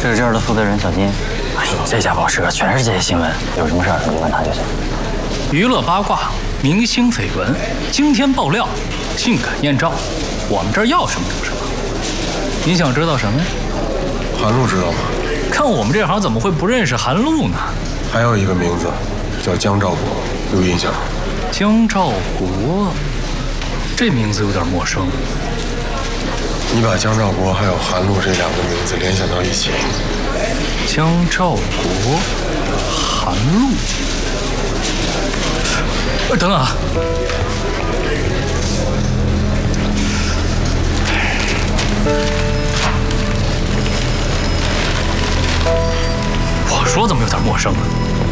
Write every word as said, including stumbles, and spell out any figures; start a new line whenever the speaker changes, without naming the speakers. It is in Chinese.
这是这儿的负责人小金。哎，这家报社全是这些新闻，有什么事儿你就问他就行。
娱乐八卦、明星绯闻、惊天爆料、性感艳照，我们这儿要什么有什么。你想知道什么呀？
韩露知道吗？
看我们这行怎么会不认识韩露呢？
还有一个名字叫江兆国，有印象？
江兆国，这名字有点陌生。
你把江兆国还有韩露这两个名字联想到一起。
江兆国、韩露。呃，等等啊！我说怎么有点陌生啊？